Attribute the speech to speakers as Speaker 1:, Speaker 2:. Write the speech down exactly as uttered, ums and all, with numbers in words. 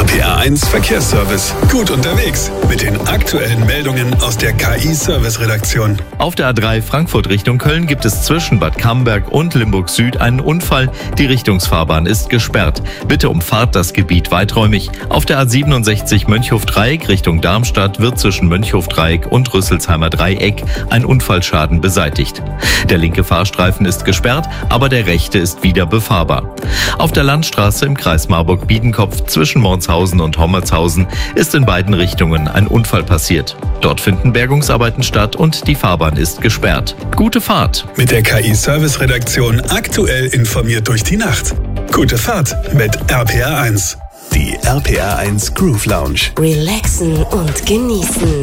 Speaker 1: P R eins Verkehrsservice. Gut unterwegs mit den aktuellen Meldungen aus der K I-Service-Redaktion.
Speaker 2: Auf der A drei Frankfurt Richtung Köln gibt es zwischen Bad Camberg und Limburg Süd einen Unfall. Die Richtungsfahrbahn ist gesperrt. Bitte umfahrt das Gebiet weiträumig. Auf der A siebenundsechzig Mönchhof-Dreieck Richtung Darmstadt wird zwischen Mönchhof-Dreieck und Rüsselsheimer Dreieck ein Unfallschaden beseitigt. Der linke Fahrstreifen ist gesperrt, aber der rechte ist wieder befahrbar. Auf der Landstraße im Kreis Marburg-Biedenkopf zwischen Mornshausen und Hommertshausen ist in beiden Richtungen ein Unfall passiert. Dort finden Bergungsarbeiten statt und die Fahrbahn ist gesperrt. Gute Fahrt!
Speaker 1: Mit der K I-Service-Redaktion aktuell informiert durch die Nacht. Gute Fahrt mit R P R eins. Die R P R eins Groove Lounge.
Speaker 3: Relaxen und genießen.